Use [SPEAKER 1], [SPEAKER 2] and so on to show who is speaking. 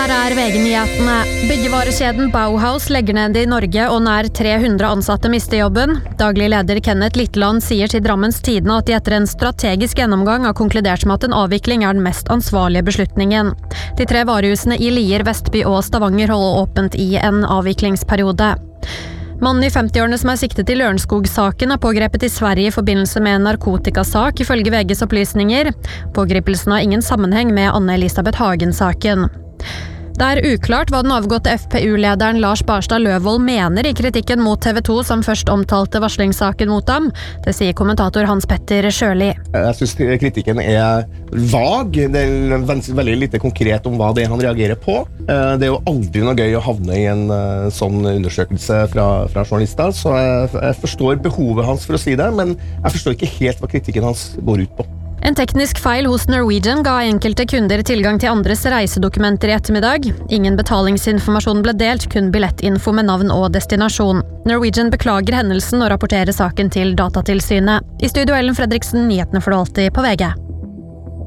[SPEAKER 1] Her VG-nyhetene. Byggevarekjeden Bauhaus legger ned i Norge, og nær 300 ansatte mister jobben. Daglig leder Kenneth Litteland sier til Drammens Tidende at de etter en strategisk gjennomgang har konkludert med at en avvikling den mest ansvarlige beslutningen. De 3 varehusene i Lier, Vestby og Stavanger holder åpent i en avviklingsperiode. Mannen i 50-årene som siktet i Lørenskog-saken pågrepet i Sverige i forbindelse med en narkotikasak, ifølge VGs opplysninger. Pågripelsen har ingen sammenheng med Anne-Elisabeth Hagen-saken. Det uklart hva den avgåtte FPU-lederen Lars Barstad Løvold mener i kritikken mot TV 2 som først omtalte varslingssaken mot ham. Det sier kommentator Hans Petter Sjøli.
[SPEAKER 2] Jeg synes kritikken vag. Det veldig lite konkret om hva det han reagerer på. Det jo aldri noe gøy å havne i en sånn undersøkelse fra journalister, så jeg forstår behovet hans for å si det, men jeg forstår ikke helt hva kritikken hans går ut på.
[SPEAKER 1] En teknisk feil hos Norwegian ga enkelte kunder tilgang til andres reisedokumenter i ettermiddag. Ingen betalingsinformasjon ble delt, kun billettinfo med navn og destinasjon. Norwegian beklager hendelsen og rapporterer saken til Datatilsynet. I studio Ellen Fredriksen, nyhetene for det alltid på VG.